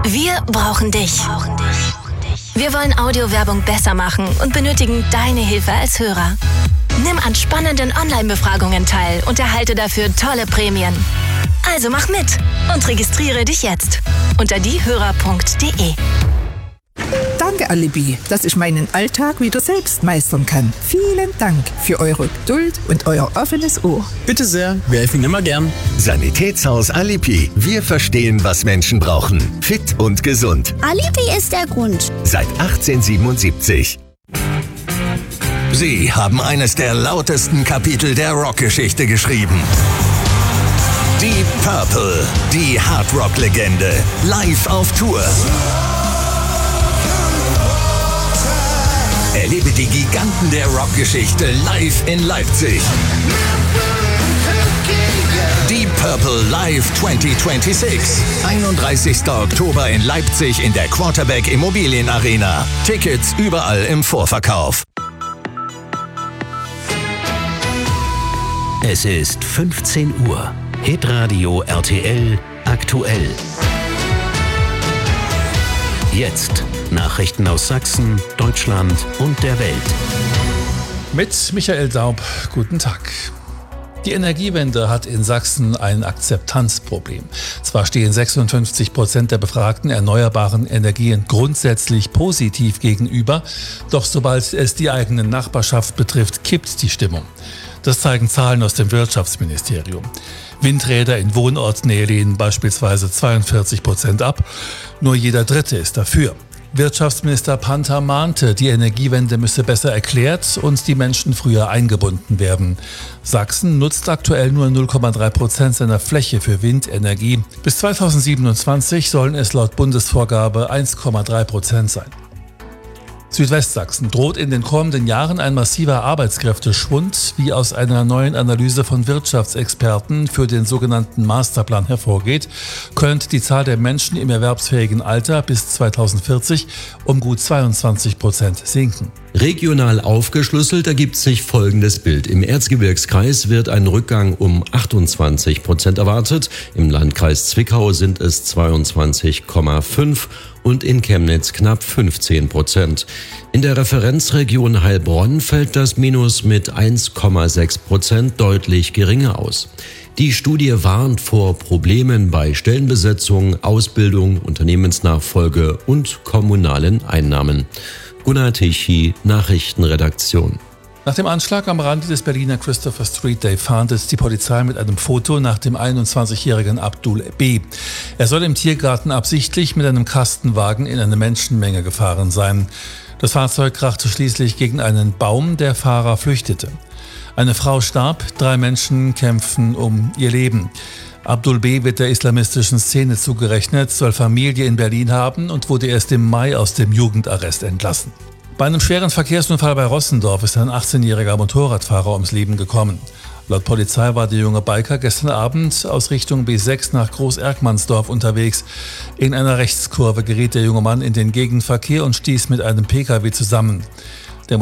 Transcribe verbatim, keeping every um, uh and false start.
Wir brauchen dich. Wir wollen Audiowerbung besser machen und benötigen deine Hilfe als Hörer. Nimm an spannenden Online-Befragungen teil und erhalte dafür tolle Prämien. Also mach mit und registriere dich jetzt unter diehörer punkt de. Danke, Alibi, dass ich meinen Alltag wieder selbst meistern kann. Vielen Dank für eure Geduld und euer offenes Ohr. Bitte sehr, wir helfen Ihnen immer gern. Sanitätshaus Alibi. Wir verstehen, was Menschen brauchen. Fit und gesund. Alibi ist der Grund. Seit achtzehnhundertsiebenundsiebzig. Sie haben eines der lautesten Kapitel der Rockgeschichte geschrieben. Die Purple, die Hardrock-Legende, live auf Tour. Erlebe die Giganten der Rockgeschichte live in Leipzig. Die Purple Live zwanzig sechsundzwanzig. einunddreißigster Oktober in Leipzig in der Quarterback Immobilien Arena. Tickets überall im Vorverkauf. Es ist fünfzehn Uhr. Hitradio R T L aktuell. Jetzt Nachrichten aus Sachsen, Deutschland und der Welt. Mit Michael Daub, guten Tag. Die Energiewende hat in Sachsen ein Akzeptanzproblem. Zwar stehen sechsundfünfzig Prozent der Befragten erneuerbaren Energien grundsätzlich positiv gegenüber, doch sobald es die eigene Nachbarschaft betrifft, kippt die Stimmung. Das zeigen Zahlen aus dem Wirtschaftsministerium. Windräder in Wohnortsnähe lehnen beispielsweise zweiundvierzig Prozent ab. Nur jeder Dritte ist dafür. Wirtschaftsminister Panther mahnte, die Energiewende müsse besser erklärt und die Menschen früher eingebunden werden. Sachsen nutzt aktuell nur null Komma drei Prozent seiner Fläche für Windenergie. Bis zweitausendsiebenundzwanzig sollen es laut Bundesvorgabe eins Komma drei Prozent sein. Südwestsachsen droht in den kommenden Jahren ein massiver Arbeitskräfteschwund, wie aus einer neuen Analyse von Wirtschaftsexperten für den sogenannten Masterplan hervorgeht, könnte die Zahl der Menschen im erwerbsfähigen Alter bis zweitausendvierzig um gut zweiundzwanzig Prozent sinken. Regional aufgeschlüsselt ergibt sich folgendes Bild. Im Erzgebirgskreis wird ein Rückgang um achtundzwanzig Prozent erwartet, im Landkreis Zwickau sind es zweiundzwanzig Komma fünf und in Chemnitz knapp fünfzehn Prozent. In der Referenzregion Heilbronn fällt das Minus mit eins Komma sechs Prozent deutlich geringer aus. Die Studie warnt vor Problemen bei Stellenbesetzung, Ausbildung, Unternehmensnachfolge und kommunalen Einnahmen. Gunnar Tichy, Nachrichtenredaktion. Nach dem Anschlag am Rande des Berliner Christopher Street Day fahndet die Polizei mit einem Foto nach dem einundzwanzigjährigen Abdul B. Er soll im Tiergarten absichtlich mit einem Kastenwagen in eine Menschenmenge gefahren sein. Das Fahrzeug krachte schließlich gegen einen Baum, der Fahrer flüchtete. Eine Frau starb, drei Menschen kämpfen um ihr Leben. Abdul B. wird der islamistischen Szene zugerechnet, soll Familie in Berlin haben und wurde erst im Mai aus dem Jugendarrest entlassen. Bei einem schweren Verkehrsunfall bei Rossendorf ist ein achtzehnjähriger Motorradfahrer ums Leben gekommen. Laut Polizei war der junge Biker gestern Abend aus Richtung B sechs nach Groß-Erkmannsdorf unterwegs. In einer Rechtskurve geriet der junge Mann in den Gegenverkehr und stieß mit einem Pkw zusammen.